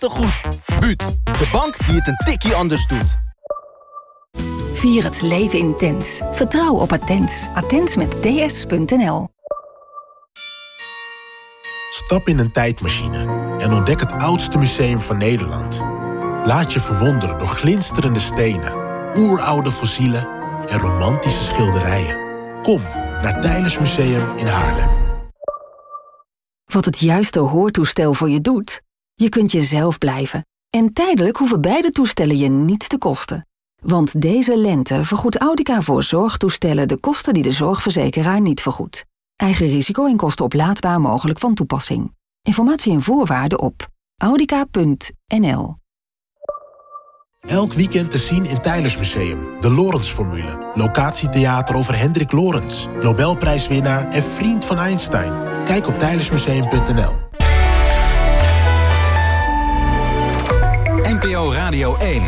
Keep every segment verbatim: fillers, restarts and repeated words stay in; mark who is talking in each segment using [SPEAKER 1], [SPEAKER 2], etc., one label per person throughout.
[SPEAKER 1] te goed. Buut, de bank die het een tikkie anders doet.
[SPEAKER 2] Vier het leven intens. Vertrouw op Attens. Attens met ds punt n l.
[SPEAKER 3] Stap in een tijdmachine en ontdek het oudste museum van Nederland. Laat je verwonderen door glinsterende stenen, oeroude fossielen en romantische schilderijen. Kom naar Teylers Museum in Haarlem.
[SPEAKER 2] Wat het juiste hoortoestel voor je doet? Je kunt jezelf blijven. En tijdelijk hoeven beide toestellen je niets te kosten. Want deze lente vergoedt Audica voor zorgtoestellen de kosten die de zorgverzekeraar niet vergoedt. Eigen risico en kosten oplaadbaar mogelijk van toepassing. Informatie en voorwaarden op audica punt n l.
[SPEAKER 3] Elk weekend te zien in Teylers Museum. De Lorentz-formule. Locatietheater over Hendrik Lorentz. Nobelprijswinnaar en vriend van Einstein. Kijk op tijlersmuseum punt n l.
[SPEAKER 4] N P O Radio één.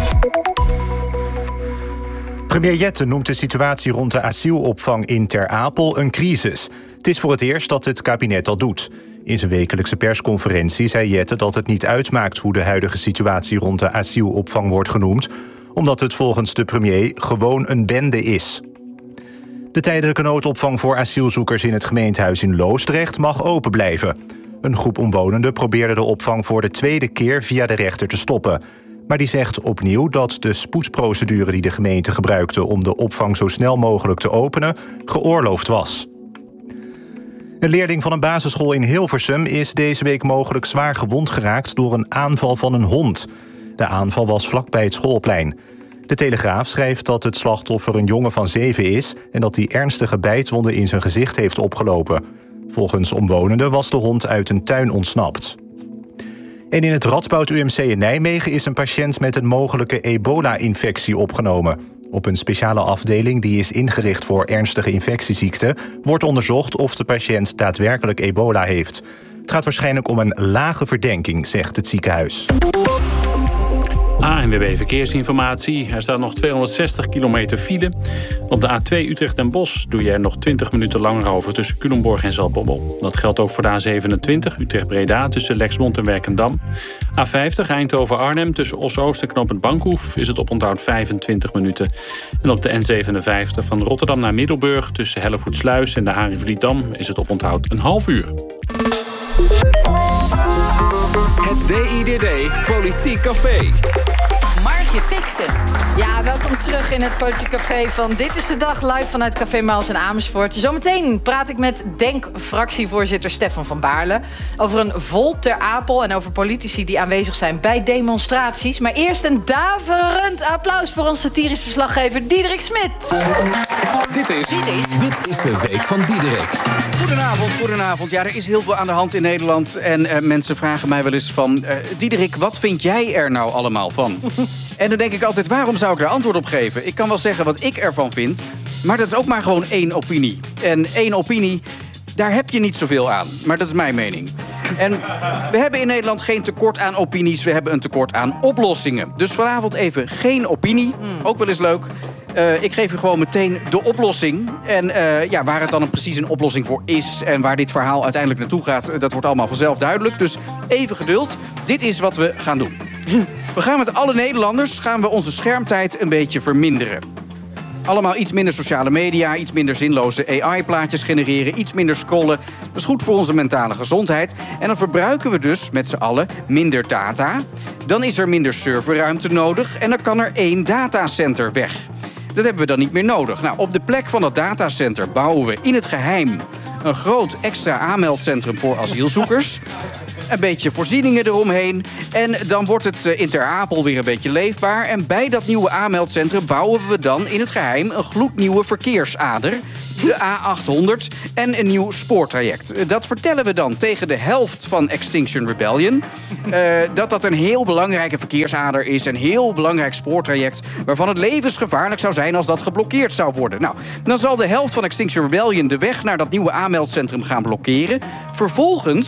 [SPEAKER 5] Premier Jette noemt de situatie rond de asielopvang in Ter Apel een crisis. Het is voor het eerst dat het kabinet dat doet. In zijn wekelijkse persconferentie zei Jette dat het niet uitmaakt hoe de huidige situatie rond de asielopvang wordt genoemd, omdat het volgens de premier gewoon een bende is. De tijdelijke noodopvang voor asielzoekers in het gemeentehuis in Loosdrecht mag open blijven. Een groep omwonenden probeerde de opvang voor de tweede keer via de rechter te stoppen. Maar die zegt opnieuw dat de spoedsprocedure die de gemeente gebruikte om de opvang zo snel mogelijk te openen geoorloofd was. Een leerling van een basisschool in Hilversum is deze week mogelijk zwaar gewond geraakt door een aanval van een hond. De aanval was vlakbij het schoolplein. De Telegraaf schrijft dat het slachtoffer een jongen van zeven is en dat hij ernstige bijtwonden in zijn gezicht heeft opgelopen. Volgens omwonenden was de hond uit een tuin ontsnapt. En in het Radboud U M C in Nijmegen is een patiënt met een mogelijke ebola-infectie opgenomen. Op een speciale afdeling die is ingericht voor ernstige infectieziekten wordt onderzocht of de patiënt daadwerkelijk ebola heeft. Het gaat waarschijnlijk om een lage verdenking, zegt het ziekenhuis.
[SPEAKER 6] A N W B Verkeersinformatie. Er staat nog tweehonderdzestig kilometer file. Op de A twee Utrecht-Den Bosch doe je er nog twintig minuten langer over tussen Culemborg en Zaltbommel. Dat geldt ook voor de A zevenentwintig Utrecht-Breda tussen Lexmond en Werkendam. A vijftig Eindhoven-Arnhem tussen Os-Oost en Knooppunt Bankhoef is het oponthoud vijfentwintig minuten. En op de N zevenenvijftig van Rotterdam naar Middelburg tussen Hellevoetsluis en de Haringvlietdam is het oponthoud een half uur.
[SPEAKER 4] Het D I D D Politiek Café.
[SPEAKER 7] Margje Fixen. Ja, welkom terug in het Politiek Café van Dit is de Dag, live vanuit Café Maals in Amersfoort. Zometeen praat ik met Denk-fractievoorzitter Stefan van Baarle over een Volt Ter Apel en over politici die aanwezig zijn bij demonstraties. Maar eerst een daverend applaus voor onze satirisch verslaggever Diederik Smit.
[SPEAKER 4] Dit is, dit is, dit is de week van Diederik.
[SPEAKER 8] Goedenavond, goedenavond. Ja, er is heel veel aan de hand in Nederland. En uh, mensen vragen mij wel eens van... Uh, Diederik, wat vind jij er nou allemaal van? En dan denk ik altijd, waarom zou ik daar antwoord op geven? Ik kan wel zeggen wat ik ervan vind, maar dat is ook maar gewoon één opinie. En één opinie, daar heb je niet zoveel aan. Maar dat is mijn mening. En we hebben in Nederland geen tekort aan opinies. We hebben een tekort aan oplossingen. Dus vanavond even geen opinie. Ook wel eens leuk. Uh, ik geef u gewoon meteen de oplossing. En uh, ja, waar het dan een, precies een oplossing voor is... en waar dit verhaal uiteindelijk naartoe gaat... dat wordt allemaal vanzelf duidelijk. Dus even geduld. Dit is wat we gaan doen. We gaan met alle Nederlanders gaan we onze schermtijd een beetje verminderen. Allemaal iets minder sociale media, iets minder zinloze A I-plaatjes genereren... iets minder scrollen. Dat is goed voor onze mentale gezondheid. En dan verbruiken we dus met z'n allen minder data. Dan is er minder serverruimte nodig... en dan kan er één datacenter weg. Dat hebben we dan niet meer nodig. Nou, op de plek van dat datacenter bouwen we in het geheim... een groot extra aanmeldcentrum voor asielzoekers... een beetje voorzieningen eromheen. En dan wordt het in Ter Apel weer een beetje leefbaar. En bij dat nieuwe aanmeldcentrum bouwen we dan in het geheim... een gloednieuwe verkeersader, de A achthonderd... en een nieuw spoortraject. Dat vertellen we dan tegen de helft van Extinction Rebellion. Uh, dat dat een heel belangrijke verkeersader is... een heel belangrijk spoortraject... waarvan het levensgevaarlijk zou zijn als dat geblokkeerd zou worden. Nou, dan zal de helft van Extinction Rebellion de weg naar dat nieuwe aanmeldcentrum gaan blokkeren. Vervolgens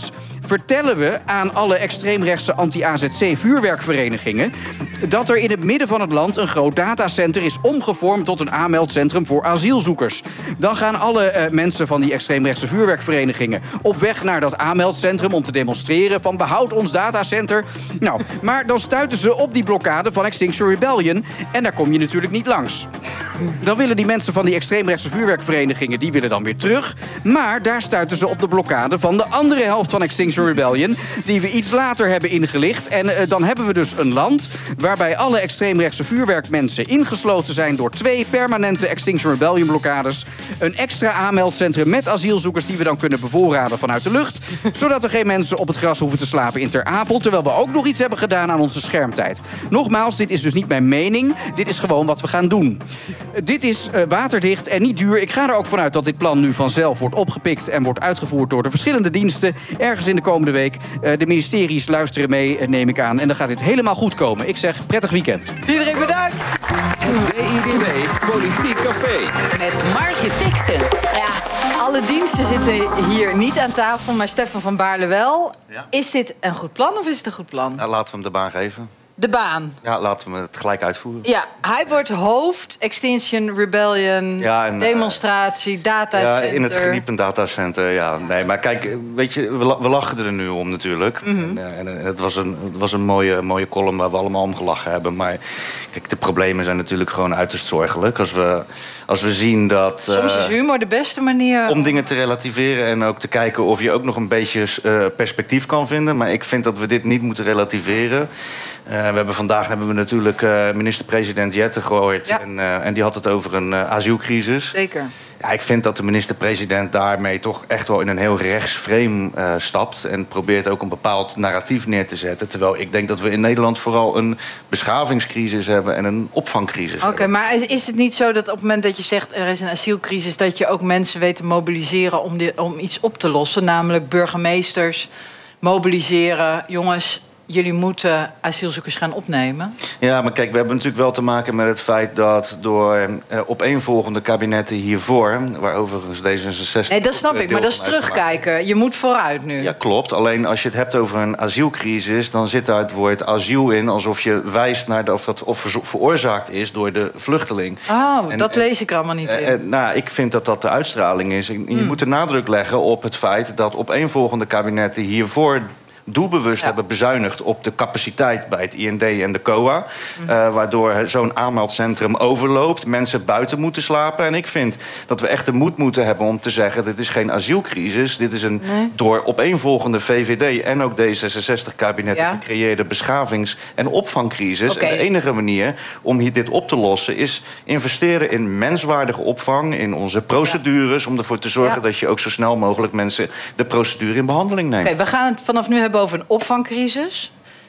[SPEAKER 8] vertellen we aan alle extreemrechtse anti-A Z C-vuurwerkverenigingen dat er in het midden van het land een groot datacenter is omgevormd tot een aanmeldcentrum voor asielzoekers. Dan gaan alle uh, mensen van die extreemrechtse vuurwerkverenigingen op weg naar dat aanmeldcentrum om te demonstreren van behoud ons datacenter. Nou, maar dan stuiten ze op die blokkade van Extinction Rebellion en daar kom je natuurlijk niet langs. Dan willen die mensen van die extreemrechtse vuurwerkverenigingen, die willen dan weer terug. Maar daar stuiten ze op de blokkade van de andere helft van Extinction Rebellion, die we iets later hebben ingelicht. En uh, dan hebben we dus een land waarbij alle extreemrechtse vuurwerkmensen ingesloten zijn door twee permanente Extinction Rebellion blokkades. Een extra aanmeldcentrum met asielzoekers die we dan kunnen bevoorraden vanuit de lucht. Zodat er geen mensen op het gras hoeven te slapen in Ter Apel. Terwijl we ook nog iets hebben gedaan aan onze schermtijd. Nogmaals, dit is dus niet mijn mening. Dit is gewoon wat we gaan doen. Dit is uh, waterdicht en niet duur. Ik ga er ook vanuit dat dit plan nu vanzelf wordt opgepikt en wordt uitgevoerd door de verschillende diensten. Ergens in de komende week. Uh, de ministeries luisteren mee, uh, neem ik aan. En dan gaat dit helemaal goed komen. Ik zeg prettig weekend.
[SPEAKER 7] Iedereen bedankt.
[SPEAKER 4] Het D I D D Politiek Café.
[SPEAKER 7] Met Margje Fixen. Ja, alle diensten zitten hier niet aan tafel, maar Stefan van Baarle wel.
[SPEAKER 9] Ja.
[SPEAKER 7] Is dit een goed plan of is het een goed plan?
[SPEAKER 9] Nou, laten we hem de baan geven.
[SPEAKER 7] De baan.
[SPEAKER 9] Ja, laten we het gelijk uitvoeren.
[SPEAKER 7] Ja, hij wordt hoofd Extinction Rebellion,
[SPEAKER 9] ja, en,
[SPEAKER 7] demonstratie, datacenter.
[SPEAKER 9] Ja, in het geniepen datacenter, ja. Nee, maar kijk, weet je, we, we lachen er nu om natuurlijk.
[SPEAKER 7] Mm-hmm.
[SPEAKER 9] En, en, en het was een, het was een mooie, mooie column waar we allemaal om gelachen hebben. Maar kijk, de problemen zijn natuurlijk gewoon uiterst zorgelijk. Als we, als we zien dat...
[SPEAKER 7] Soms is humor de beste manier.
[SPEAKER 9] Om dingen te relativeren en ook te kijken of je ook nog een beetje uh, perspectief kan vinden. Maar ik vind dat we dit niet moeten relativeren. Uh, we hebben vandaag hebben we natuurlijk uh, minister-president Jette gehoord.
[SPEAKER 7] Ja.
[SPEAKER 9] En, uh, en die had het over een uh, asielcrisis.
[SPEAKER 7] Zeker.
[SPEAKER 9] Ja, ik vind dat de minister-president daarmee toch echt wel in een heel rechtsframe uh, stapt. En probeert ook een bepaald narratief neer te zetten. Terwijl ik denk dat we in Nederland vooral een beschavingscrisis hebben en een opvangcrisis.
[SPEAKER 7] Oké, okay, maar is, is het niet zo dat op het moment dat je zegt er is een asielcrisis, dat je ook mensen weet te mobiliseren om, die, om iets op te lossen? Namelijk burgemeesters mobiliseren. Jongens, jullie moeten asielzoekers gaan opnemen.
[SPEAKER 9] Ja, maar kijk, we hebben natuurlijk wel te maken met het feit dat door uh, opeenvolgende kabinetten hiervoor, waar overigens D zesenzestig...
[SPEAKER 7] Nee, dat snap ik, maar dat is terugkijken. Je moet vooruit nu.
[SPEAKER 9] Ja, klopt. Alleen als je het hebt over een asielcrisis, dan zit daar het woord asiel in, alsof je wijst naar de, of dat of veroorzaakt is door de vluchteling.
[SPEAKER 7] Oh,
[SPEAKER 9] en,
[SPEAKER 7] dat
[SPEAKER 9] en,
[SPEAKER 7] lees ik er allemaal niet in.
[SPEAKER 9] En, nou, ik vind dat dat de uitstraling is. Je hmm. moet de nadruk leggen op het feit dat opeenvolgende kabinetten hiervoor doelbewust ja. hebben bezuinigd op de capaciteit bij het I N D en de C O A. Mm. Uh, waardoor zo'n aanmeldcentrum overloopt. Mensen buiten moeten slapen. En ik vind dat we echt de moed moeten hebben om te zeggen, dit is geen asielcrisis. Dit is een nee. door opeenvolgende V V D en ook D zesenzestig-kabinetten ja. gecreëerde beschavings- en opvangcrisis. Okay. En de enige manier om hier dit op te lossen is investeren in menswaardige opvang, in onze procedures, ja. om ervoor te zorgen ja. dat je ook zo snel mogelijk mensen de procedure in behandeling neemt.
[SPEAKER 7] Okay, we gaan het vanaf nu hebben over een opvangcrisis.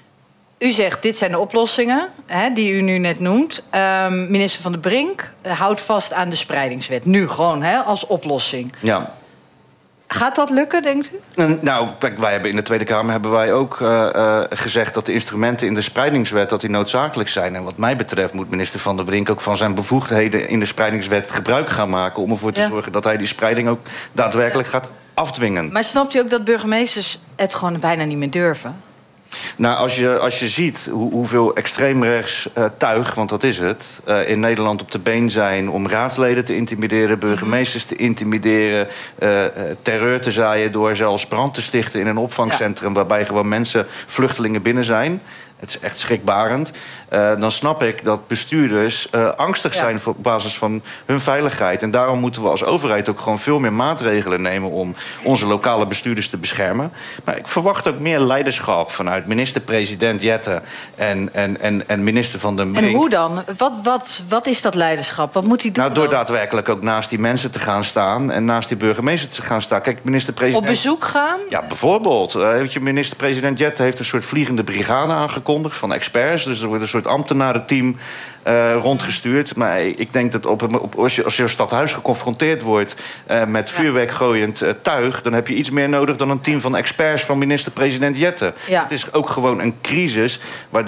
[SPEAKER 7] U zegt, dit zijn de oplossingen hè, die u nu net noemt. Um, minister Van der Brink houdt vast aan de spreidingswet. Nu gewoon hè, als oplossing.
[SPEAKER 9] Ja.
[SPEAKER 7] Gaat dat lukken, denkt u?
[SPEAKER 9] Nou, kijk, wij hebben in de Tweede Kamer hebben wij ook uh, uh, gezegd dat de instrumenten in de spreidingswet dat die noodzakelijk zijn. En wat mij betreft moet minister Van der Brink ook van zijn bevoegdheden in de spreidingswet gebruik gaan maken om ervoor te ja. zorgen dat hij die spreiding ook daadwerkelijk ja. gaat afdwingen.
[SPEAKER 7] Maar snapt u ook dat burgemeesters het gewoon bijna niet meer durven?
[SPEAKER 9] Nou, als je, als je ziet hoe, hoeveel extreemrechts uh, tuig, want dat is het, uh, in Nederland op de been zijn om raadsleden te intimideren, burgemeesters te intimideren, uh, terreur te zaaien door zelfs brand te stichten in een opvangcentrum, ja. waarbij gewoon mensen, vluchtelingen binnen zijn. Het is echt schrikbarend. Uh, dan snap ik dat bestuurders uh, angstig ja. zijn op basis van hun veiligheid. En daarom moeten we als overheid ook gewoon veel meer maatregelen nemen om onze lokale bestuurders te beschermen. Maar ik verwacht ook meer leiderschap vanuit minister-president Jette en, en, en, en minister Van den Brink.
[SPEAKER 7] En hoe dan? Wat, wat, wat is dat leiderschap? Wat moet hij doen?
[SPEAKER 9] Nou, door
[SPEAKER 7] dan?
[SPEAKER 9] daadwerkelijk ook naast die mensen te gaan staan en naast die burgemeester te gaan staan. Kijk, minister-president...
[SPEAKER 7] Op bezoek gaan?
[SPEAKER 9] Ja, bijvoorbeeld. Uh, weet je, minister-president Jette heeft een soort vliegende brigade aangekondigd van experts. Dus er wordt een soort ambtenarenteam uh, rondgestuurd. Maar ik denk dat op, op, als, je, als je stadhuis geconfronteerd wordt uh, met vuurwerkgooiend uh, tuig, dan heb je iets meer nodig dan een team van experts van minister-president Jette. Ja. Het is ook gewoon een crisis waardoor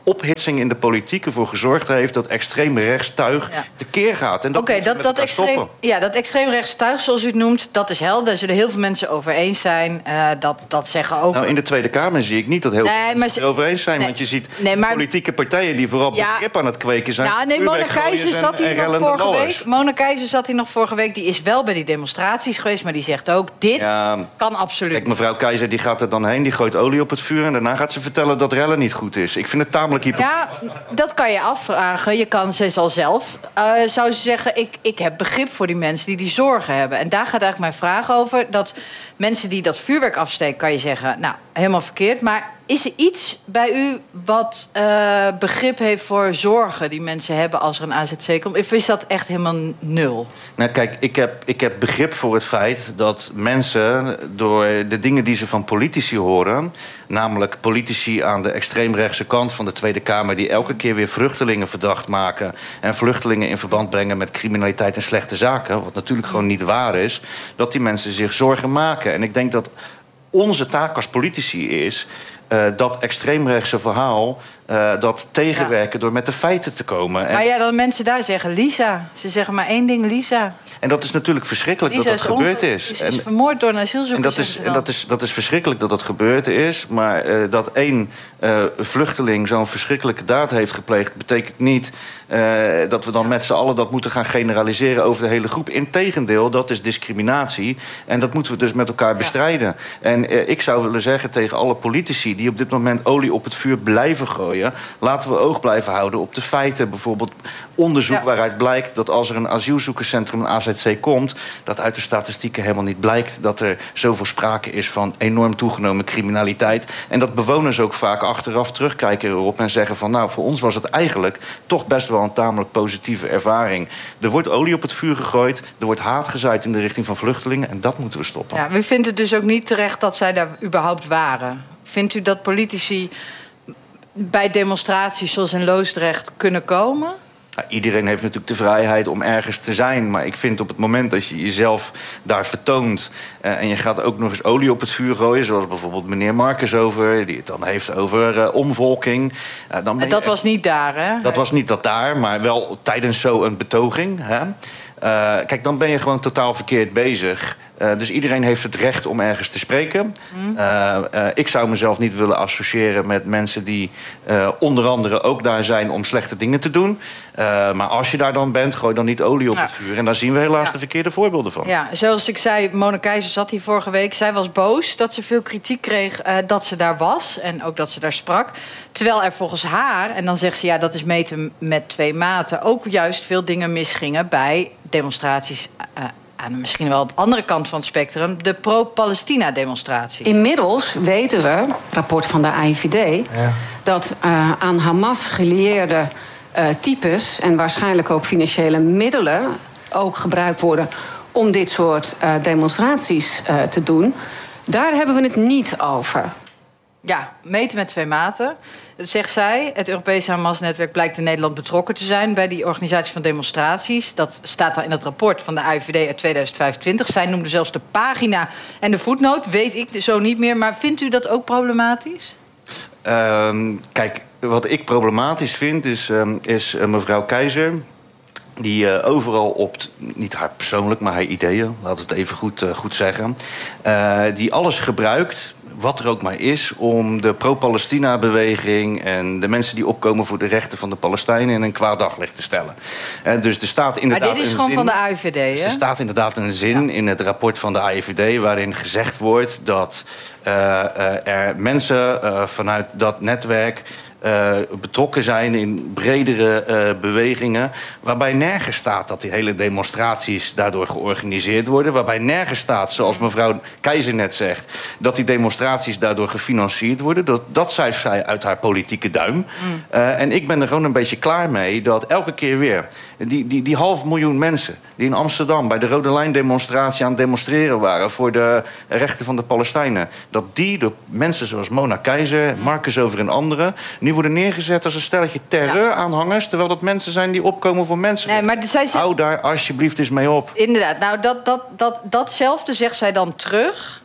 [SPEAKER 9] ophitsing in de politiek ervoor gezorgd heeft dat extreem rechtstuig ja. tekeer gaat. En dat
[SPEAKER 7] Oké, dat, dat, extreem, ja, dat extreem rechtstuig, zoals u het noemt, dat is helder. Daar zullen heel veel mensen over eens zijn. Uh, dat, dat zeggen ook.
[SPEAKER 9] Nou, in de Tweede Kamer zie ik niet dat heel nee, veel mensen het erover eens zijn. Nee, want je ziet nee, maar, politieke partijen die vooral ja, begrip aan het kweken zijn.
[SPEAKER 7] Ja, nee, Mona Keizer zat hier nog vorige week. Mona Keizer zat hier nog vorige week. Die is wel bij die demonstraties geweest, maar die zegt ook: dit ja, kan absoluut.
[SPEAKER 9] Kijk, mevrouw Keizer die gaat er dan heen, die gooit olie op het vuur en daarna gaat ze vertellen dat rellen niet goed is. Ik vind het tamelijk hypocriet.
[SPEAKER 7] Ja, dat kan je afvragen. Je kan ze al zelf, uh, zou ze zeggen, ik, ik heb begrip voor die mensen die die zorgen hebben. En daar gaat eigenlijk mijn vraag over. Dat mensen die dat vuurwerk afsteken, kan je zeggen, nou, helemaal verkeerd. Maar is er iets bij u wat uh, begrip heeft voor zorgen die mensen hebben als er een A Z C komt? Of is dat echt helemaal nul?
[SPEAKER 9] Nou, kijk, ik heb, ik heb begrip voor het feit dat mensen door de dingen die ze van politici horen, namelijk politici aan de extreemrechtse kant van de Tweede Kamer die elke keer weer vluchtelingen verdacht maken en vluchtelingen in verband brengen met criminaliteit en slechte zaken, wat natuurlijk gewoon niet waar is, dat die mensen zich zorgen maken. En ik denk dat onze taak als politici is Uh, dat extreemrechtse verhaal, uh, dat tegenwerken ja. door met de feiten te komen.
[SPEAKER 7] Maar ja, dan mensen daar zeggen Lisa. Ze zeggen maar één ding, Lisa.
[SPEAKER 9] En dat is natuurlijk verschrikkelijk Lisa dat dat gebeurd is.
[SPEAKER 7] Lisa is vermoord door een asielzoeker.
[SPEAKER 9] En dat is, en dat is, dat is verschrikkelijk dat dat gebeurd is. Maar uh, dat één uh, vluchteling zo'n verschrikkelijke daad heeft gepleegd, betekent niet uh, dat we dan met z'n allen dat moeten gaan generaliseren over de hele groep. Integendeel, dat is discriminatie. En dat moeten we dus met elkaar bestrijden. Ja. En uh, ik zou willen zeggen tegen alle politici die op dit moment olie op het vuur blijven gooien, laten we oog blijven houden op de feiten. Bijvoorbeeld onderzoek ja. waaruit blijkt dat als er een asielzoekerscentrum, een A Z C, komt, dat uit de statistieken helemaal niet blijkt dat er zoveel sprake is van enorm toegenomen criminaliteit. En dat bewoners ook vaak achteraf terugkijken erop en zeggen van nou, voor ons was het eigenlijk toch best wel een tamelijk positieve ervaring. Er wordt olie op het vuur gegooid, er wordt haat gezaaid in de richting van vluchtelingen en dat moeten we stoppen.
[SPEAKER 7] Ja, u vindt het dus ook niet terecht dat zij daar überhaupt waren? Vindt u dat politici bij demonstraties zoals in Loosdrecht kunnen komen?
[SPEAKER 9] Nou, iedereen heeft natuurlijk de vrijheid om ergens te zijn. Maar ik vind op het moment dat je jezelf daar vertoont Uh, en je gaat ook nog eens olie op het vuur gooien, zoals bijvoorbeeld meneer Marcus over, die het dan heeft over uh, omvolking. Uh, dan ben
[SPEAKER 7] en dat
[SPEAKER 9] je,
[SPEAKER 7] was niet daar, hè?
[SPEAKER 9] Dat was niet dat daar, maar wel tijdens zo'n betoging. Hè? Uh, kijk, dan ben je gewoon totaal verkeerd bezig. Uh, dus iedereen heeft het recht om ergens te spreken. Mm. Uh, uh, ik zou mezelf niet willen associëren met mensen die uh, onder andere ook daar zijn om slechte dingen te doen. Uh, maar als je daar dan bent, gooi dan niet olie op ja. het vuur. En daar zien we helaas ja. de verkeerde voorbeelden van.
[SPEAKER 7] Ja, zoals ik zei, Mona Keizer zat hier vorige week. Zij was boos dat ze veel kritiek kreeg uh, dat ze daar was. En ook dat ze daar sprak. Terwijl er volgens haar, en dan zegt ze ja, dat is meten met twee maten, ook juist veel dingen misgingen bij demonstraties Uh, aan misschien wel de andere kant van het spectrum, de pro-Palestina-demonstratie.
[SPEAKER 10] Inmiddels weten we, rapport van de A I V D, ja. dat uh, aan Hamas gelieerde uh, types en waarschijnlijk ook financiële middelen ook gebruikt worden om dit soort uh, demonstraties uh, te doen. Daar hebben we het niet over.
[SPEAKER 7] Ja, meten met twee maten. Zegt zij, het Europese Hamas-netwerk blijkt in Nederland betrokken te zijn bij die organisatie van demonstraties. Dat staat daar in het rapport van de A I V D uit tweeduizend vijfentwintig. Zij noemde zelfs de pagina en de voetnoot. Weet ik zo niet meer, maar vindt u dat ook problematisch?
[SPEAKER 9] Uh, kijk, wat ik problematisch vind is, uh, is uh, mevrouw Keizer, die uh, overal op, niet haar persoonlijk, maar haar ideeën, laat het even goed, uh, goed zeggen, uh, die alles gebruikt, wat er ook maar is, om de pro-Palestina-beweging en de mensen die opkomen voor de rechten van de Palestijnen in een kwaad daglicht te stellen. En dus er staat inderdaad
[SPEAKER 7] maar dit is
[SPEAKER 9] een
[SPEAKER 7] gewoon
[SPEAKER 9] zin,
[SPEAKER 7] van de A I V D, hè?
[SPEAKER 9] Dus er staat inderdaad een zin ja. in het rapport van de A I V D waarin gezegd wordt dat uh, uh, er mensen uh, vanuit dat netwerk Uh, betrokken zijn in bredere uh, bewegingen, waarbij nergens staat dat die hele demonstraties daardoor georganiseerd worden, waarbij nergens staat, zoals mevrouw Keizer net zegt, dat die demonstraties daardoor gefinancierd worden. Dat, dat zei zij uit haar politieke duim. Mm. Uh, en ik ben er gewoon een beetje klaar mee dat elke keer weer die, die, die half miljoen mensen die in Amsterdam bij de Rode Lijn demonstratie aan het demonstreren waren voor de rechten van de Palestijnen, dat die door mensen zoals Mona Keizer, Marcus Over en anderen nu worden neergezet als een stelletje terreuraanhangers, terwijl dat mensen zijn die opkomen voor mensen.
[SPEAKER 7] Nee, maar zij zegt,
[SPEAKER 9] hou daar alsjeblieft eens mee op.
[SPEAKER 7] Inderdaad, nou dat, dat, dat, datzelfde zegt zij dan terug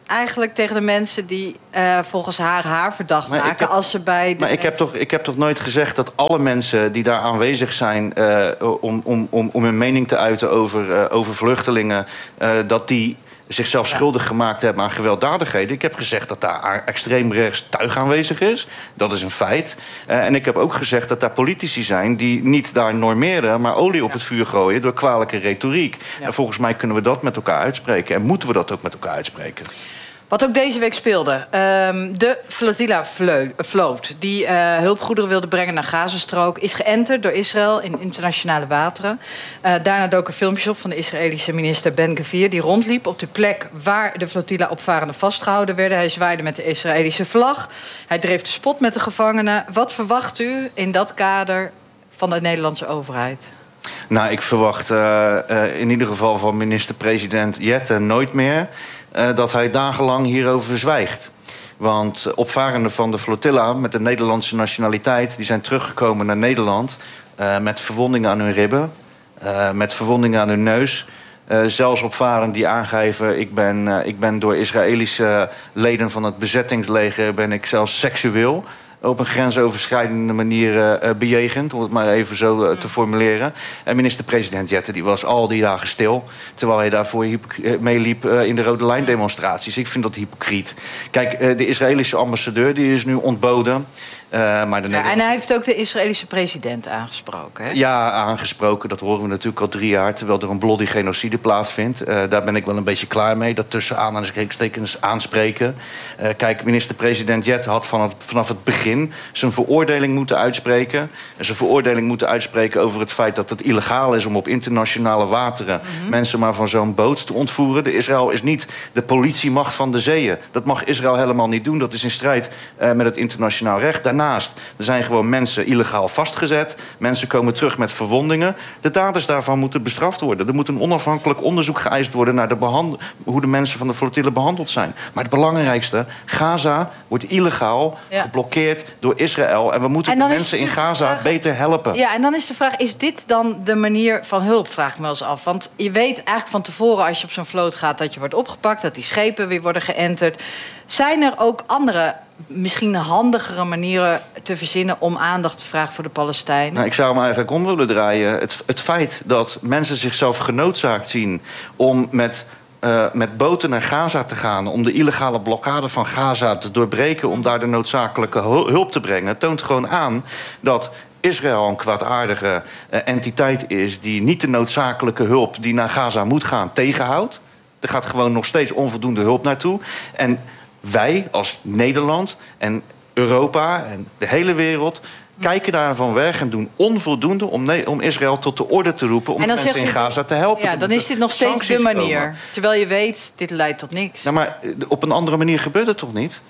[SPEAKER 7] eigenlijk tegen de mensen die uh, volgens haar haar verdacht maar maken... Heb, als ze bij de
[SPEAKER 9] maar ik heb, toch, ik heb toch nooit gezegd dat alle mensen die daar aanwezig zijn... Uh, om, om, om, om hun mening te uiten over, uh, over vluchtelingen... Uh, dat die zichzelf ja. schuldig gemaakt hebben aan gewelddadigheden. Ik heb gezegd dat daar extreem rechts tuig aanwezig is. Dat is een feit. Uh, en ik heb ook gezegd dat daar politici zijn... die niet daar normeren, maar olie op ja. het vuur gooien... door kwalijke retoriek. Ja. En volgens mij kunnen we dat met elkaar uitspreken. En moeten we dat ook met elkaar uitspreken.
[SPEAKER 7] Wat ook deze week speelde. Um, de flotilla vloot die uh, hulpgoederen wilde brengen naar Gazastrook... is geënterd door Israël in internationale wateren. Uh, daarna dook een filmpje op van de Israëlische minister Ben-Gvir... die rondliep op de plek waar de flotilla opvarenden vastgehouden werden. Hij zwaaide met de Israëlische vlag. Hij dreef de spot met de gevangenen. Wat verwacht u in dat kader van de Nederlandse overheid?
[SPEAKER 9] Nou, ik verwacht uh, uh, in ieder geval van minister-president Jette nooit meer... Uh, dat hij dagenlang hierover zwijgt. Want uh, opvarenden van de flotilla met de Nederlandse nationaliteit... die zijn teruggekomen naar Nederland uh, met verwondingen aan hun ribben... Uh, met verwondingen aan hun neus... Uh, zelfs opvarenden die aangeven... Ik ben, uh, ik ben door Israëlische leden van het bezettingsleger... ben ik zelfs seksueel... op een grensoverschrijdende manier uh, bejegend, om het maar even zo uh, te formuleren. En minister-president Jette die was al die dagen stil... terwijl hij daarvoor meeliep uh, in de Rode Lijn-demonstraties. Ik vind dat hypocriet. Kijk, uh, de Israëlische ambassadeur die is nu ontboden... Uh, maar de
[SPEAKER 7] ja, en hij heeft ook de Israëlische president aangesproken, hè?
[SPEAKER 9] Ja, aangesproken. Dat horen we natuurlijk al drie jaar... terwijl er een bloody genocide plaatsvindt. Uh, daar ben ik wel een beetje klaar mee. Dat tussen aanhalingstekens aanspreken. Uh, kijk, minister-president Jette had van het, vanaf het begin... zijn veroordeling moeten uitspreken. En zijn veroordeling moeten uitspreken over het feit... dat het illegaal is om op internationale wateren... Mm-hmm. mensen maar van zo'n boot te ontvoeren. De Israël is niet de politiemacht van de zeeën. Dat mag Israël helemaal niet doen. Dat is in strijd uh, met het internationaal recht. Daarna Naast. Er zijn gewoon mensen illegaal vastgezet. Mensen komen terug met verwondingen. De daders daarvan moeten bestraft worden. Er moet een onafhankelijk onderzoek geëist worden... naar de behand- hoe de mensen van de flotille behandeld zijn. Maar het belangrijkste, Gaza wordt illegaal ja. geblokkeerd door Israël. En we moeten en de mensen in Gaza vraag... beter helpen.
[SPEAKER 7] Ja, en dan is de vraag, is dit dan de manier van hulp? Vraag ik me wel eens af. Want je weet eigenlijk van tevoren als je op zo'n vloot gaat... dat je wordt opgepakt, dat die schepen weer worden geënterd. Zijn er ook andere... misschien handigere manieren te verzinnen... om aandacht te vragen voor de Palestijnen?
[SPEAKER 9] Nou, ik zou hem eigenlijk om willen draaien. Het, het feit dat mensen zichzelf genoodzaakt zien... om met, uh, met boten naar Gaza te gaan... om de illegale blokkade van Gaza te doorbreken... om daar de noodzakelijke hulp te brengen... toont gewoon aan dat... Israël een kwaadaardige uh, entiteit is... die niet de noodzakelijke hulp die naar Gaza moet gaan tegenhoudt. Er gaat gewoon nog steeds onvoldoende hulp naartoe. En wij als Nederland en Europa en de hele wereld... kijken daarvan weg en doen onvoldoende om, ne- om Israël tot de orde te roepen... om mensen in Gaza te helpen.
[SPEAKER 7] Ja, dan is dit nog steeds de manier. Komen. Terwijl je weet, dit leidt tot niks.
[SPEAKER 9] Nou, maar op een andere manier gebeurt het toch niet?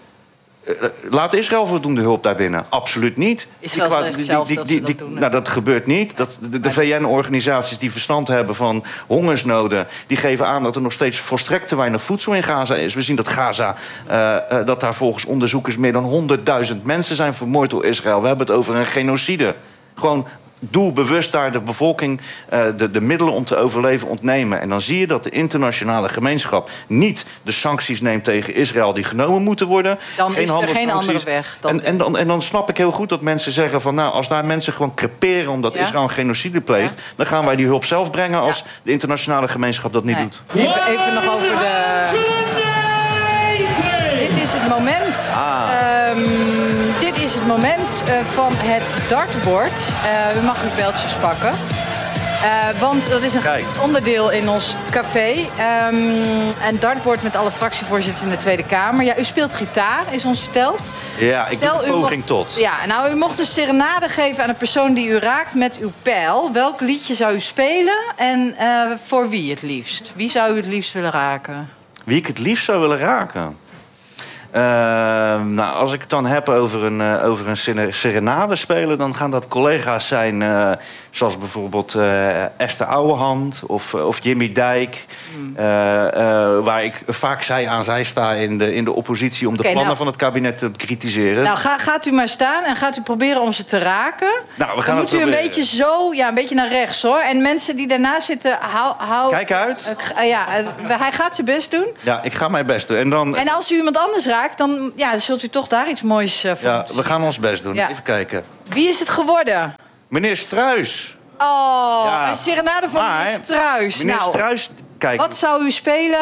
[SPEAKER 9] Laat Israël voldoende hulp daar binnen? Absoluut niet.
[SPEAKER 7] Israël zegt die, zelf die, die, die, dat doen.
[SPEAKER 9] Nou, dat gebeurt niet. Dat, de de V N-organisaties die verstand hebben van hongersnoden... die geven aan dat er nog steeds volstrekt te weinig voedsel in Gaza is. We zien dat Gaza, uh, uh, dat daar volgens onderzoekers... meer dan honderdduizend mensen zijn vermoord door Israël. We hebben het over een genocide. Gewoon... doelbewust daar de bevolking uh, de, de middelen om te overleven ontnemen. En dan zie je dat de internationale gemeenschap... niet de sancties neemt tegen Israël die genomen moeten worden.
[SPEAKER 7] Dan geen is er geen andere weg. Dan
[SPEAKER 9] en, en, dan, en dan snap ik heel goed dat mensen zeggen van... nou, als daar mensen gewoon creperen omdat ja? Israël een genocide pleegt... Ja? dan gaan wij die hulp zelf brengen als ja. de internationale gemeenschap dat niet nee. doet.
[SPEAKER 7] Even, even nog over de... Dit is het moment...
[SPEAKER 9] Ah.
[SPEAKER 7] Um, dit is het moment uh, van het dartboard. Uh, u mag uw pijltjes pakken. Uh, want dat is een Kijk. onderdeel in ons café. Um, een dartboard met alle fractievoorzitters in de Tweede Kamer. Ja, u speelt gitaar, is ons verteld.
[SPEAKER 9] Ja, ik Stel, doe een poging mocht, tot.
[SPEAKER 7] Ja, nou, u mocht een serenade geven aan een persoon die u raakt met uw pijl. Welk liedje zou u spelen en uh, voor wie het liefst? Wie zou u het liefst willen raken?
[SPEAKER 9] Wie ik het liefst zou willen raken? Uh, nou, als ik het dan heb over een, uh, over een serenade spelen... dan gaan dat collega's zijn uh, zoals bijvoorbeeld uh, Esther Ouwehand of, uh, of Jimmy Dijk... Mm. Uh, uh, waar ik vaak zij aan zij sta in de, in de oppositie... om de okay, plannen nou, van het kabinet te bekritiseren.
[SPEAKER 7] Nou, ga, gaat u maar staan en gaat u proberen om ze te raken.
[SPEAKER 9] Nou, we gaan
[SPEAKER 7] dan moet u een beetje zo, ja, een beetje naar rechts, hoor. En mensen die daarnaast zitten, hou... hou
[SPEAKER 9] Kijk uit.
[SPEAKER 7] Uh, ja, uh, hij gaat zijn best doen.
[SPEAKER 9] Ja, ik ga mijn best doen. En, dan...
[SPEAKER 7] en als u iemand anders raakt, dan ja, zult u toch daar iets moois uh, voor
[SPEAKER 9] Ja, we gaan ons best doen. Ja. Even kijken.
[SPEAKER 7] Wie is het geworden?
[SPEAKER 9] Meneer Struijs.
[SPEAKER 7] Oh, ja. Een serenade van maar, meneer Struijs.
[SPEAKER 9] Meneer
[SPEAKER 7] nou,
[SPEAKER 9] Struijs, kijk...
[SPEAKER 7] Wat zou u spelen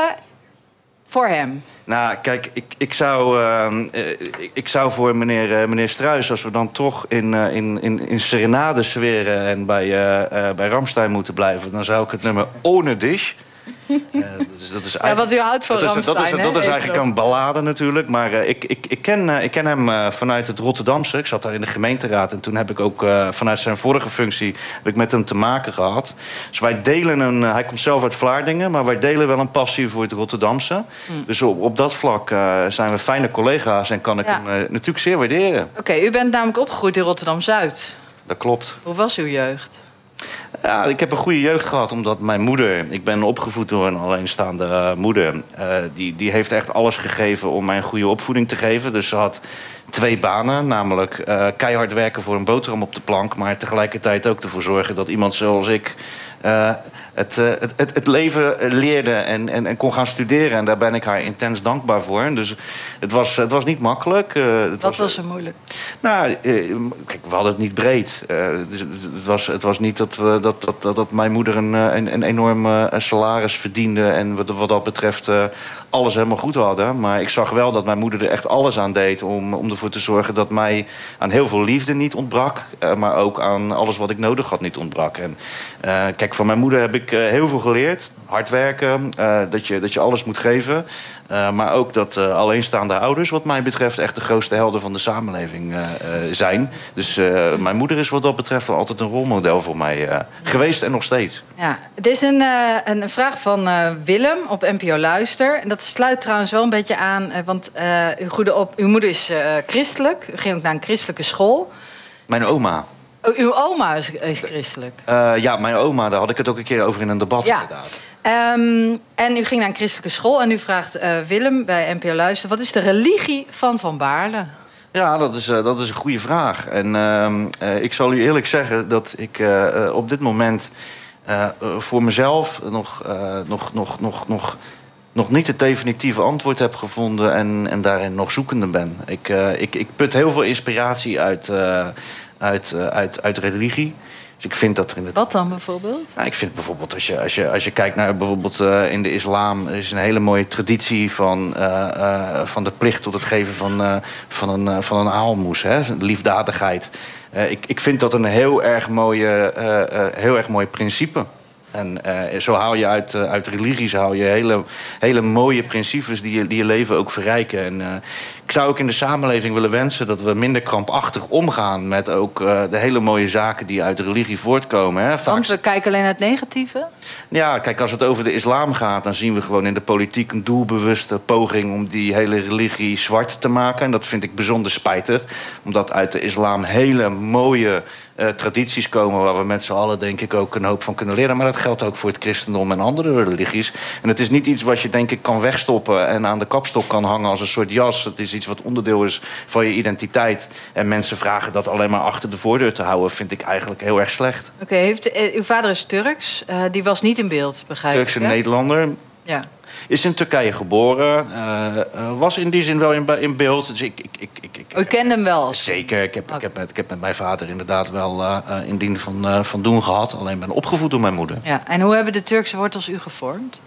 [SPEAKER 7] voor hem?
[SPEAKER 9] Nou, kijk, ik, ik, zou, uh, ik, ik zou voor meneer, uh, meneer Struijs... als we dan toch in, uh, in, in, in serenade sferen... en bij, uh, uh, bij Rammstein moeten blijven... dan zou ik het nummer Ohne Dich... Uh, dat is, dat is
[SPEAKER 7] ja, wat u houdt van
[SPEAKER 9] dat
[SPEAKER 7] Rammstein,
[SPEAKER 9] is, dat is, dat is eigenlijk een ballade natuurlijk. Maar uh, ik, ik, ik, ken, uh, ik ken hem uh, vanuit het Rotterdamse. Ik zat daar in de gemeenteraad. En toen heb ik ook uh, vanuit zijn vorige functie... heb ik met hem te maken gehad. Dus wij delen een... Uh, hij komt zelf uit Vlaardingen. Maar wij delen wel een passie voor het Rotterdamse. Mm. Dus op, op dat vlak uh, zijn we fijne collega's. En kan ik ja. hem uh, natuurlijk zeer waarderen.
[SPEAKER 7] Oké, okay, u bent namelijk opgegroeid in Rotterdam-Zuid.
[SPEAKER 9] Dat klopt.
[SPEAKER 7] Hoe was uw jeugd?
[SPEAKER 9] Ja, ik heb een goede jeugd gehad, omdat mijn moeder... Ik ben opgevoed door een alleenstaande uh, moeder. Uh, die, die heeft echt alles gegeven om mij een goede opvoeding te geven. Dus ze had twee banen, namelijk uh, keihard werken voor een boterham op de plank... maar tegelijkertijd ook ervoor zorgen dat iemand zoals ik... Uh, het, uh, het, het, het leven leerde en, en, en kon gaan studeren. En daar ben ik haar intens dankbaar voor. Dus het was, het was niet makkelijk. Uh, het
[SPEAKER 7] Wat
[SPEAKER 9] was,
[SPEAKER 7] was er moeilijk?
[SPEAKER 9] Nou, uh, kijk, we hadden het niet breed. Uh, dus het, was, het was niet dat, we, dat, dat, dat, dat mijn moeder een, een, een enorm uh, salaris verdiende... en wat, wat dat betreft uh, alles helemaal goed hadden. Maar ik zag wel dat mijn moeder er echt alles aan deed... om, om ervoor te zorgen dat mij aan heel veel liefde niet ontbrak... Uh, maar ook aan alles wat ik nodig had niet ontbrak. En, uh, kijk, van mijn moeder heb ik uh, heel veel geleerd. Hard werken, uh, dat, je, dat je alles moet geven. Uh, maar ook dat uh, alleenstaande ouders, wat mij betreft... echt de grootste helden van de samenleving uh, uh, zijn. Dus uh, mijn moeder is wat dat betreft wel altijd een rolmodel voor mij uh, geweest en nog steeds.
[SPEAKER 7] Ja, het is een, uh, een vraag van uh, Willem op N P O Luister. En dat sluit trouwens wel een beetje aan... Uh, want uh, uw, goede op, uw moeder is uh, christelijk. U ging ook naar een christelijke school.
[SPEAKER 9] Mijn oma.
[SPEAKER 7] Oh, uw oma is, is christelijk?
[SPEAKER 9] Uh, ja, mijn oma, daar had ik het ook een keer over in een debat,
[SPEAKER 7] ja.
[SPEAKER 9] inderdaad.
[SPEAKER 7] Um, en u ging naar een christelijke school en u vraagt uh, Willem bij N P O Luister... wat is de religie van Van Baarle?
[SPEAKER 9] Ja, dat is, uh, dat is een goede vraag. En uh, uh, ik zal u eerlijk zeggen dat ik uh, uh, op dit moment... Uh, uh, voor mezelf nog, uh, nog, nog, nog, nog, nog niet het definitieve antwoord heb gevonden... en, en daarin nog zoekende ben. Ik, uh, ik, ik put heel veel inspiratie uit, uh, uit, uh, uit, uit religie... Dus ik vind dat er in het...
[SPEAKER 7] Wat dan bijvoorbeeld?
[SPEAKER 9] Nou, ik vind bijvoorbeeld, als je, als je, als je kijkt naar bijvoorbeeld uh, in de islam... er is een hele mooie traditie van, uh, uh, van de plicht tot het geven van, uh, van, een, uh, van een aalmoes. Hè? Liefdadigheid. Uh, ik, ik vind dat een heel erg, mooie, uh, uh, heel erg mooi principe. En uh, zo haal je uit, uh, uit religies haal je hele, hele mooie principes die je, die je leven ook verrijken. En uh, ik zou ook in de samenleving willen wensen dat we minder krampachtig omgaan met ook uh, de hele mooie zaken die uit de religie voortkomen. Hè. Vaak...
[SPEAKER 7] Want we kijken alleen naar het negatieve?
[SPEAKER 9] Ja, kijk, als het over de islam gaat, dan zien we gewoon in de politiek een doelbewuste poging om die hele religie zwart te maken. En dat vind ik bijzonder spijtig, omdat uit de islam hele mooie uh, tradities komen waar we met z'n allen denk ik ook een hoop van kunnen leren. Maar dat geldt ook voor het christendom en andere religies. En het is niet iets wat je denk ik kan wegstoppen en aan de kapstok kan hangen als een soort jas. Het is iets wat onderdeel is van je identiteit. En mensen vragen dat alleen maar achter de voordeur te houden, vind ik eigenlijk heel erg slecht.
[SPEAKER 7] Oké, okay, heeft uw vader is Turks. Uh, die was niet in beeld, begrijp ik.
[SPEAKER 9] Turkse Nederlander.
[SPEAKER 7] Ja.
[SPEAKER 9] Is in Turkije geboren. Uh, uh, was in die zin wel in, in beeld. Dus ik, ik, ik, ik, ik,
[SPEAKER 7] U kende hem wel?
[SPEAKER 9] Zeker. Ik heb, okay. ik, heb met, ik heb met mijn vader inderdaad wel uh, in dien van, uh, van doen gehad. Alleen ben opgevoed door mijn moeder.
[SPEAKER 7] Ja. En hoe hebben de Turkse wortels u gevormd?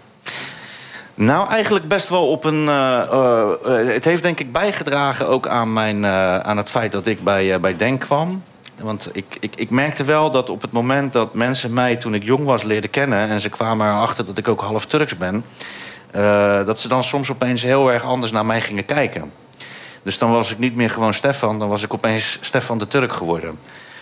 [SPEAKER 9] Nou, eigenlijk best wel op een... Uh, uh, uh, het heeft denk ik bijgedragen ook aan, mijn, uh, aan het feit dat ik bij, uh, bij Denk kwam. Want ik, ik, ik merkte wel dat op het moment dat mensen mij toen ik jong was leerden kennen... en ze kwamen erachter dat ik ook half Turks ben... Uh, dat ze dan soms opeens heel erg anders naar mij gingen kijken. Dus dan was ik niet meer gewoon Stefan, dan was ik opeens Stefan de Turk geworden.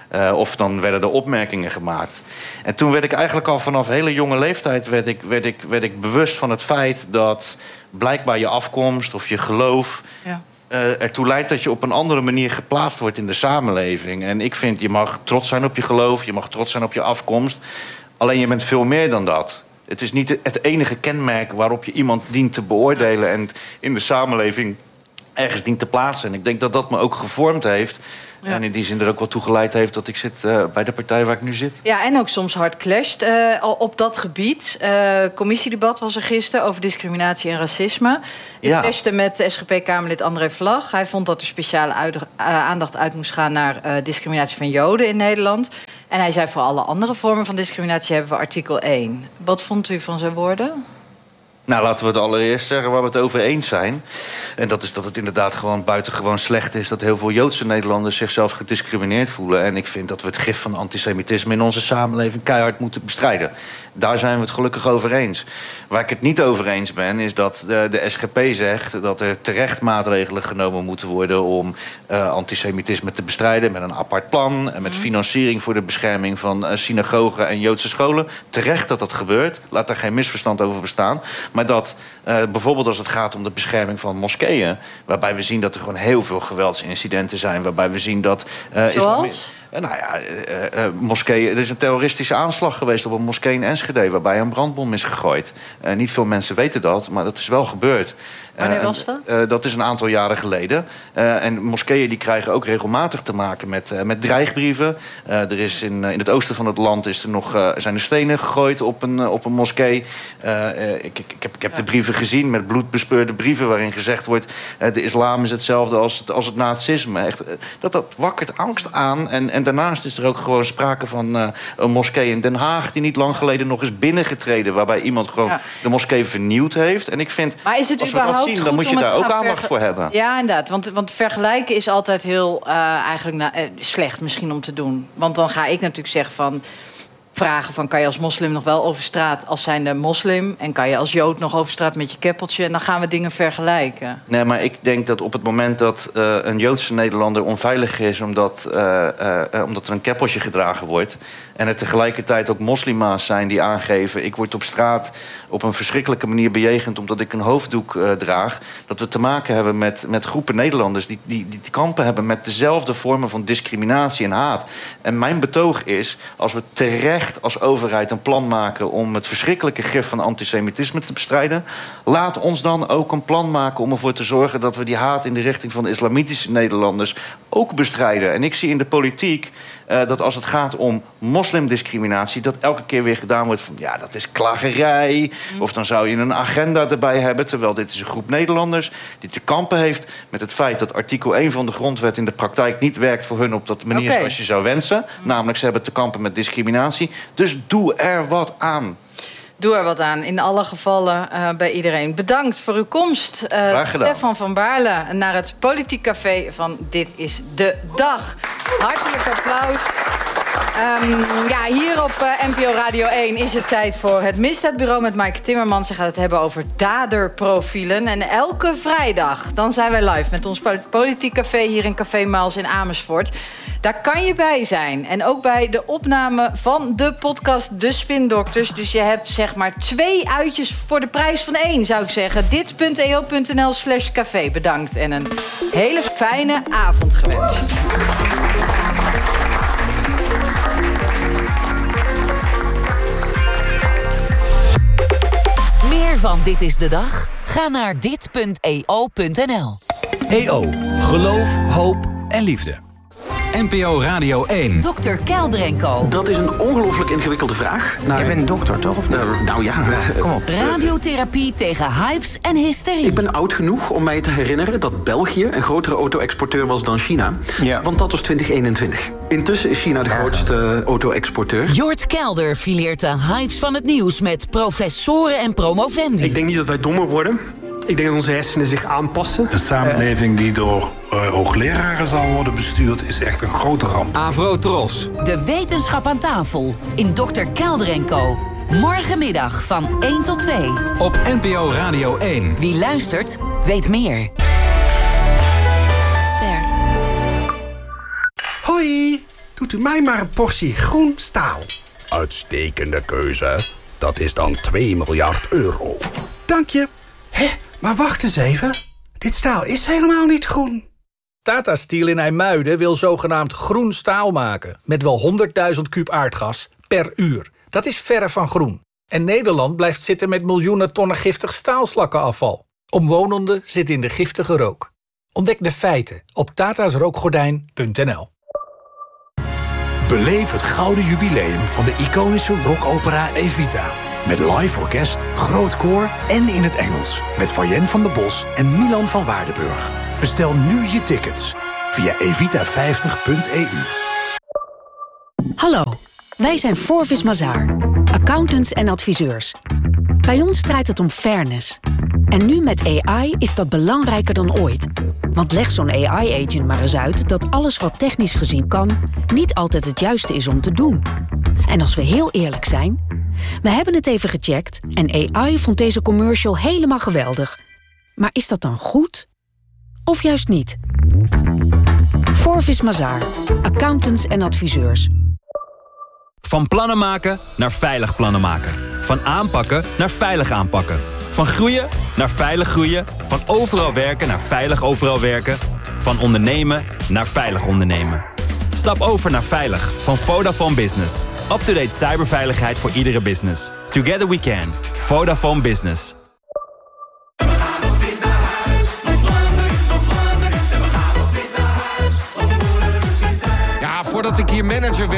[SPEAKER 9] Uh, of dan werden er opmerkingen gemaakt. En toen werd ik eigenlijk al vanaf hele jonge leeftijd... werd ik, werd ik, werd ik bewust van het feit dat blijkbaar je afkomst of je geloof... Ja. Uh, ertoe leidt dat je op een andere manier geplaatst wordt in de samenleving. En ik vind, je mag trots zijn op je geloof, je mag trots zijn op je afkomst. Alleen je bent veel meer dan dat. Het is niet het enige kenmerk waarop je iemand dient te beoordelen... en in de samenleving ergens dient te plaatsen. En ik denk dat dat me ook gevormd heeft... Ja. En in die zin er ook wel toe geleid heeft dat ik zit uh, bij de partij waar ik nu zit.
[SPEAKER 7] Ja, en ook soms hard clasht uh, op dat gebied. Uh, commissiedebat was er gisteren over discriminatie en racisme. Ik ja. clashte met S G P-Kamerlid André Vlag. Hij vond dat er speciale uit, uh, aandacht uit moest gaan naar uh, discriminatie van Joden in Nederland. En hij zei voor alle andere vormen van discriminatie hebben we artikel één. Wat vond u van zijn woorden?
[SPEAKER 9] Nou, laten we het allereerst zeggen waar we het over eens zijn. En dat is dat het inderdaad gewoon buitengewoon slecht is... dat heel veel Joodse Nederlanders zichzelf gediscrimineerd voelen. En ik vind dat we het gif van antisemitisme in onze samenleving keihard moeten bestrijden. Daar zijn we het gelukkig over eens. Waar ik het niet over eens ben, is dat de, de S G P zegt... dat er terecht maatregelen genomen moeten worden... om uh, antisemitisme te bestrijden met een apart plan... en met financiering voor de bescherming van uh, synagogen en Joodse scholen. Terecht dat dat gebeurt. Laat daar geen misverstand over bestaan. Maar dat uh, bijvoorbeeld als het gaat om de bescherming van moskeeën... waarbij we zien dat er gewoon heel veel geweldsincidenten zijn... waarbij we zien dat... Uh,
[SPEAKER 7] Zoals?
[SPEAKER 9] Uh, nou ja, uh, uh, moskeeën... Er is een terroristische aanslag geweest op een moskee in Enschede... waarbij een brandbom is gegooid. Uh, niet veel mensen weten dat, maar dat is wel gebeurd.
[SPEAKER 7] Wanneer was dat?
[SPEAKER 9] Uh, dat is een aantal jaren geleden. Uh, en moskeeën die krijgen ook regelmatig te maken met, uh, met dreigbrieven. Uh, er is in, uh, in het oosten van het land is er nog, uh, zijn er stenen gegooid op een, uh, op een moskee. Uh, uh, ik, ik, ik heb, ik heb ja. de brieven gezien met bloedbespeurde brieven... waarin gezegd wordt, uh, de islam is hetzelfde als het, als het nazisme. Echt, uh, dat, dat wakkert angst aan. En, en daarnaast is er ook gewoon sprake van uh, een moskee in Den Haag... die niet lang geleden nog is binnengetreden... waarbij iemand gewoon ja. de moskee vernieuwd heeft. En ik vind,
[SPEAKER 7] maar is het
[SPEAKER 9] als we dat zien, dan moet je daar ook aandacht verge- voor hebben.
[SPEAKER 7] Ja, inderdaad. Want, want vergelijken is altijd heel uh, eigenlijk na, uh, slecht misschien om te doen. Want dan ga ik natuurlijk zeggen van... vragen van, kan je als moslim nog wel over straat als zijnde moslim... en kan je als Jood nog over straat met je keppeltje... en dan gaan we dingen vergelijken.
[SPEAKER 9] Nee, maar ik denk dat op het moment dat uh, een Joodse Nederlander onveilig is... Omdat, uh, uh, omdat er een keppeltje gedragen wordt... en er tegelijkertijd ook moslima's zijn die aangeven... ik word op straat op een verschrikkelijke manier bejegend... omdat ik een hoofddoek uh, draag... dat we te maken hebben met, met groepen Nederlanders... Die, die, die te kampen hebben met dezelfde vormen van discriminatie en haat. En mijn betoog is, als we terecht als overheid een plan maken... om het verschrikkelijke gif van antisemitisme te bestrijden... laat ons dan ook een plan maken om ervoor te zorgen... dat we die haat in de richting van de islamitische Nederlanders ook bestrijden. En ik zie in de politiek uh, dat als het gaat om moslimdiscriminatie... dat elke keer weer gedaan wordt van, ja, dat is klagerij... Mm. of dan zou je een agenda erbij hebben... terwijl dit is een groep Nederlanders die te kampen heeft... met het feit dat artikel één van de grondwet in de praktijk niet werkt voor hun... op dat manier okay. zoals je zou wensen. Mm. Namelijk, ze hebben te kampen met discriminatie... Dus doe er wat aan.
[SPEAKER 7] Doe er wat aan, in alle gevallen uh, bij iedereen. Bedankt voor uw komst. Uh,
[SPEAKER 9] Graag gedaan.
[SPEAKER 7] Stefan van Baarle naar het Politiek Café van Dit is de Dag. Hartelijk applaus. Um, ja, hier op uh, N P O Radio één is het tijd voor het Misdaadbureau met Maaike Timmermans. Ze gaat het hebben over daderprofielen. En elke vrijdag, dan zijn wij live met ons Politiek Café... hier in Café Maals in Amersfoort. Daar kan je bij zijn. En ook bij de opname van de podcast De Spindokters. Dus je hebt zeg maar twee uitjes voor de prijs van één, zou ik zeggen. dit.eo.nl slash café. Bedankt en een hele fijne avond gewenst.
[SPEAKER 11] Meer van Dit is de Dag? Ga naar dit.eo.nl.
[SPEAKER 12] E O. Geloof, hoop en liefde. N P O Radio één.
[SPEAKER 11] dokter Kelder en Co.
[SPEAKER 13] Dat is een ongelooflijk ingewikkelde vraag.
[SPEAKER 14] Nou, Jij bent dokter, toch? Of
[SPEAKER 13] uh, nou ja.
[SPEAKER 14] Kom op.
[SPEAKER 11] Radiotherapie tegen hypes en hysterie.
[SPEAKER 13] Ik ben oud genoeg om mij te herinneren dat België een grotere auto-exporteur was dan China. Ja. Want dat was twintig eenentwintig. Intussen is China de grootste auto-exporteur.
[SPEAKER 11] Jort Kelder fileert de hypes van het nieuws met professoren en promovendi.
[SPEAKER 15] Ik denk niet dat wij dommer worden. Ik denk dat onze hersenen zich aanpassen.
[SPEAKER 16] Een samenleving die door uh, hoogleraren zal worden bestuurd... is echt een grote ramp.
[SPEAKER 12] Avrotros.
[SPEAKER 11] De wetenschap aan tafel in dokter Kelder en Co. Morgenmiddag van één tot twee.
[SPEAKER 12] Op N P O Radio één.
[SPEAKER 11] Wie luistert, weet meer.
[SPEAKER 17] Ster.
[SPEAKER 18] Hoi.
[SPEAKER 14] doet u mij maar een portie groen staal.
[SPEAKER 17] Uitstekende keuze. Dat is dan twee miljard euro.
[SPEAKER 14] Dank je. Hé, maar wacht eens even. Dit staal is helemaal niet groen.
[SPEAKER 18] Tata Steel in IJmuiden wil zogenaamd groen staal maken. Met wel honderdduizend kuub aardgas per uur. Dat is verre van groen. En Nederland blijft zitten met miljoenen tonnen giftig staalslakkenafval. Omwonenden zitten in de giftige rook. Ontdek de feiten op tatasrookgordijn punt n l.
[SPEAKER 12] Beleef het gouden jubileum van de iconische rockopera Evita. Met live orkest, groot koor en in het Engels. Met Fayen van der Bos en Milan van Waardenburg. Bestel nu je tickets via evita vijftig punt e u.
[SPEAKER 19] Hallo, wij zijn Forvis Mazars, accountants en adviseurs. Bij ons draait het om fairness. En nu met A I is dat belangrijker dan ooit. Want leg zo'n A I-agent maar eens uit dat alles wat technisch gezien kan, niet altijd het juiste is om te doen. En als we heel eerlijk zijn, we hebben het even gecheckt en A I vond deze commercial helemaal geweldig. Maar is dat dan goed? Of juist niet? Forvis Mazars, accountants en adviseurs.
[SPEAKER 20] Van plannen maken naar veilig plannen maken. Van aanpakken naar veilig aanpakken. Van groeien naar veilig groeien. Van overal werken naar veilig overal werken. Van ondernemen naar veilig ondernemen. Stap over naar Veilig van Vodafone Business. Up-to-date cyberveiligheid voor iedere business. Together we can. Vodafone Business.
[SPEAKER 21] Ja, voordat ik hier manager werd...